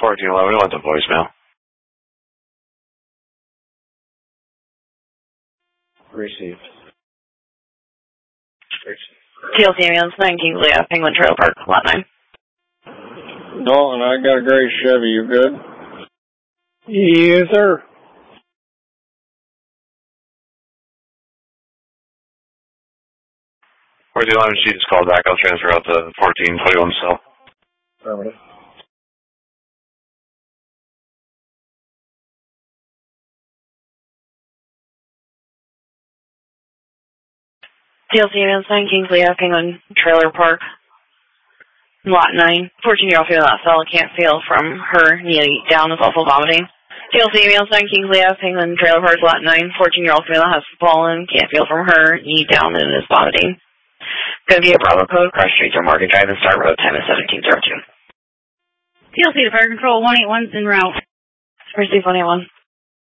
1411, what's the voicemail? Received. TLC ambulance 9 Kingsley Ave, Penguin Trail Park, lot 9. Dalton, I got a gray Chevy. You good? Yes, sir. Where's the 11? She just called back. I'll transfer out the 1421 cell. Affirmative. TLC ambulance 9 Kingsley Ave, Penguin Trailer Park, lot 9. 14-year-old female not cell can't feel from her knee down is also vomiting. TLC ambulance 9 Kingsley Ave, Penguin Trailer Park, lot 9. 14-year-old female has fallen, can't feel from her knee down and is vomiting. Going to be a Bravo code, Cross Streets or Morgan Drive and Star Road, time is 1702. TLC to Fire Control 181's en route. Receive 181.